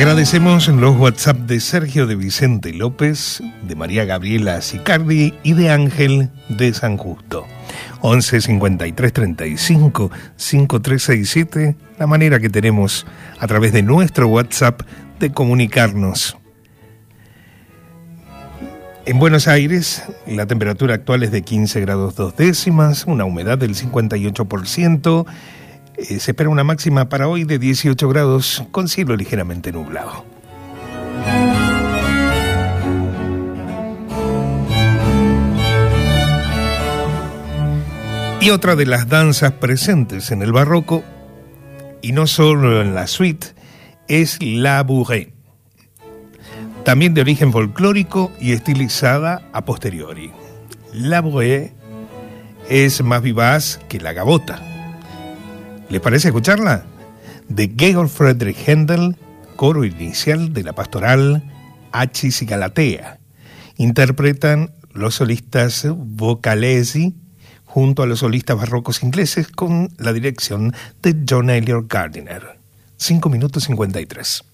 Agradecemos los WhatsApp de Sergio de Vicente López, de María Gabriela Sicardi y de Ángel de San Justo. 11 53 35 5367, la manera que tenemos a través de nuestro WhatsApp de comunicarnos. En Buenos Aires, la temperatura actual es de 15 grados 2 décimas, una humedad del 58%. Se espera una máxima para hoy de 18 grados con cielo ligeramente nublado. Y otra de las danzas presentes en el barroco, y no solo en la suite, es la bourrée. También de origen folclórico y estilizada a posteriori. La bourrée es más vivaz que la gavota. ¿Les parece escucharla? De Georg Friedrich Händel, coro inicial de la pastoral Achis y Galatea. Interpretan los solistas Vocalesi junto a los solistas barrocos ingleses con la dirección de John Eliot Gardiner. 5 minutos 53.